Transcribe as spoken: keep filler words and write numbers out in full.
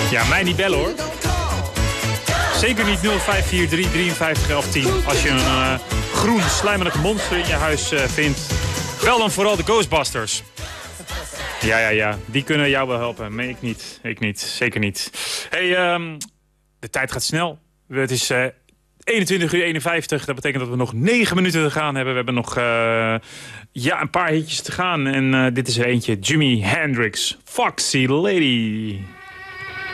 Ja, mij niet bellen hoor. Zeker niet nul vijf vier drie drieënvijftig elf tien. Als je een uh, groen slijmerig monster in je huis uh, vindt. Bel dan vooral de Ghostbusters. Ja, ja, ja. Die kunnen jou wel helpen. Nee, ik niet. Ik niet. Zeker niet. Hey, um, de tijd gaat snel. Het is uh, eenentwintig uur eenenvijftig. Dat betekent dat we nog negen minuten te gaan hebben. We hebben nog uh, ja, een paar hitjes te gaan. En uh, dit is er eentje. Jimi Hendrix. Foxy Lady.